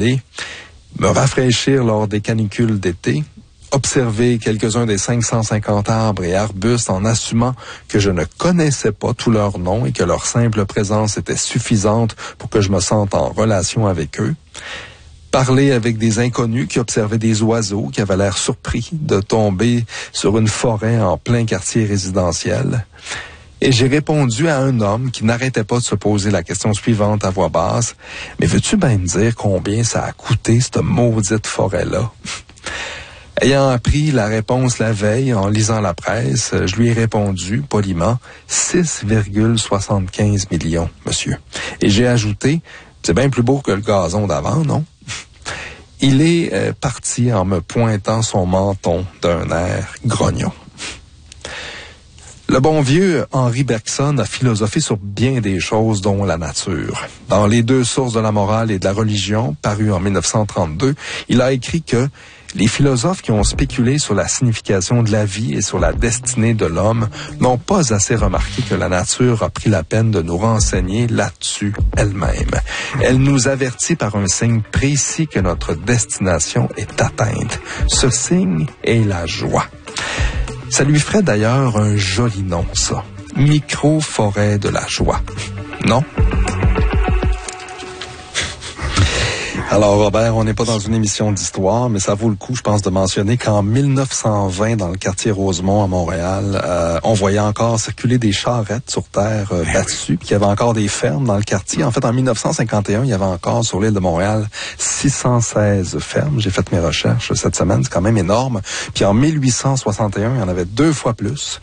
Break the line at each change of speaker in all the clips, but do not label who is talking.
aller me rafraîchir lors des canicules d'été, observer quelques-uns des 550 arbres et arbustes en assumant que je ne connaissais pas tous leurs noms et que leur simple présence était suffisante pour que je me sente en relation avec eux. Parler avec des inconnus qui observaient des oiseaux qui avaient l'air surpris de tomber sur une forêt en plein quartier résidentiel. Et j'ai répondu à un homme qui n'arrêtait pas de se poser la question suivante à voix basse. « Mais veux-tu bien me dire combien ça a coûté, cette maudite forêt-là? » Ayant appris la réponse la veille en lisant la presse, je lui ai répondu poliment 6,75 millions, monsieur. Et j'ai ajouté, c'est bien plus beau que le gazon d'avant, non? Il est parti en me pointant son menton d'un air grognon. Le bon vieux Henri Bergson a philosophé sur bien des choses, dont la nature. Dans Les deux sources de la morale et de la religion, paru en 1932, il a écrit que les philosophes qui ont spéculé sur la signification de la vie et sur la destinée de l'homme n'ont pas assez remarqué que la nature a pris la peine de nous renseigner là-dessus elle-même. Elle nous avertit par un signe précis que notre destination est atteinte. Ce signe est la joie. Ça lui ferait d'ailleurs un joli nom, ça. Micro-forêt de la joie. Non? Alors, Robert, on n'est pas dans une émission d'histoire, mais ça vaut le coup, je pense, de mentionner qu'en 1920, dans le quartier Rosemont à Montréal, on voyait encore circuler des charrettes sur terre battue, puis il y avait encore des fermes dans le quartier. En fait, en 1951, il y avait encore sur l'île de Montréal 616 fermes. J'ai fait mes recherches cette semaine, c'est quand même énorme. Puis en 1861, il y en avait 2 fois plus,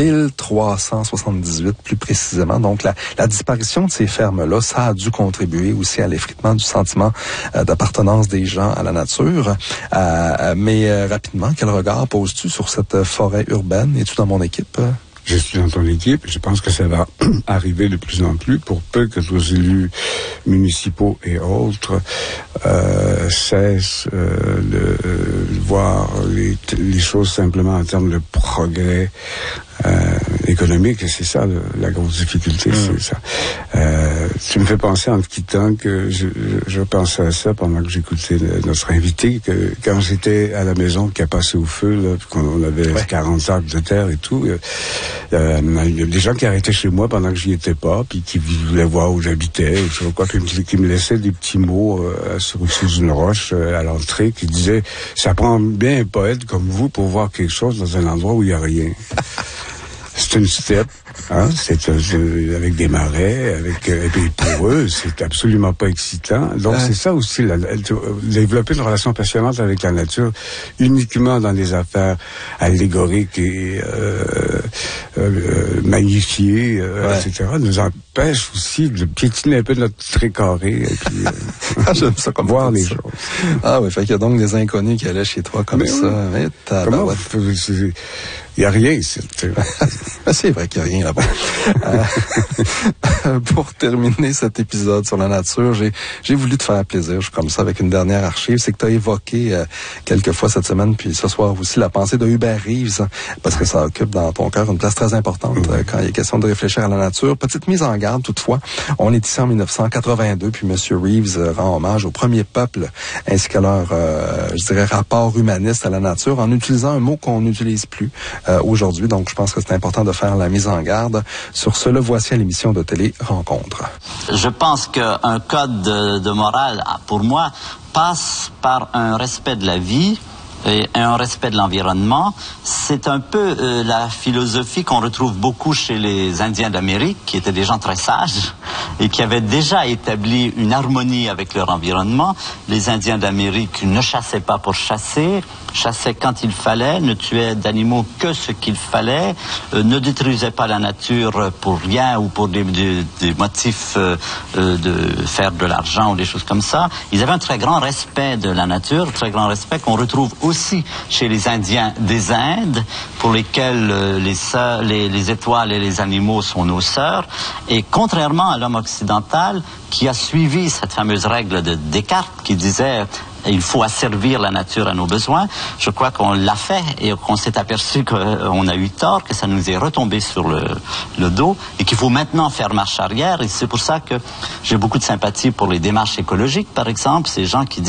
1378 plus précisément. Donc, la disparition de ces fermes-là, ça a dû contribuer aussi à l'effritement du sentiment d'appartenance des gens à la nature. Mais rapidement, quel regard poses-tu sur cette forêt urbaine? Es-tu dans mon équipe?
Je suis dans ton équipe. Je pense que ça va arriver de plus en plus pour peu que nos élus municipaux et autres cessent de voir les choses simplement en termes de progrès économique, et c'est ça la grosse difficulté, c'est ça. Tu me fais penser en te quittant que je pensais à ça pendant que j'écoutais notre invité, que quand j'étais à la maison qui a passé au feu, là, qu'on avait 40 arbres de terre et tout, il y a des gens qui arrêtaient chez moi pendant que j'y étais pas, puis qui voulaient voir où j'habitais, et je crois qui me laissaient des petits mots sous une roche à l'entrée, qui disaient « Ça prend bien un poète comme vous pour voir quelque chose dans un endroit où il y a rien. » C'est une steppe, hein, c'est avec des marais, et puis pour eux, c'est absolument pas excitant. Donc c'est ça aussi, développer une relation passionnante avec la nature, uniquement dans des affaires allégoriques et magnifiées, etc., nous empêche aussi de piétiner un peu notre trait carré, et puis
j'aime ça comme
voir les
ça.
choses.
Ah oui, fait qu'il y a donc des inconnus qui allaient chez toi comme ça.
Oui. Il n'y a rien ici.
C'est vrai qu'il n'y a rien là-bas. Pour terminer cet épisode sur la nature, j'ai voulu te faire plaisir. Je suis comme ça avec une dernière archive. C'est que tu as évoqué quelques fois cette semaine, puis ce soir aussi, la pensée de Hubert Reeves, parce que ça occupe dans ton cœur une place très importante quand il est question de réfléchir à la nature. Petite mise en garde, toutefois. On est ici en 1982, puis M. Reeves rend hommage au premier peuple, ainsi qu'à leur, je dirais, rapport humaniste à la nature, en utilisant un mot qu'on n'utilise plus aujourd'hui. Donc, je pense que c'est important de faire la mise en garde. Sur ce, le voici à l'émission de télé Rencontre.
Je pense qu'un code de morale, pour moi, passe par un respect de la vie et un respect de l'environnement. C'est un peu la philosophie qu'on retrouve beaucoup chez les Indiens d'Amérique, qui étaient des gens très sages et qui avaient déjà établi une harmonie avec leur environnement. Les Indiens d'Amérique ne chassaient pas pour chasser, chassaient quand il fallait, ne tuaient d'animaux que ce qu'il fallait, ne détruisaient pas la nature pour rien ou pour des motifs de faire de l'argent ou des choses comme ça. Ils avaient un très grand respect de la nature, très grand respect qu'on retrouve aussi chez les Indiens des Indes, pour lesquels les étoiles et les animaux sont nos sœurs. Et contrairement à l'homme occidental qui a suivi cette fameuse règle de Descartes qui disait il faut asservir la nature à nos besoins, je crois qu'on l'a fait et qu'on s'est aperçu qu'on a eu tort, que ça nous est retombé sur le dos et qu'il faut maintenant faire marche arrière. Et c'est pour ça que j'ai beaucoup de sympathie pour les démarches écologiques, par exemple, ces gens qui disent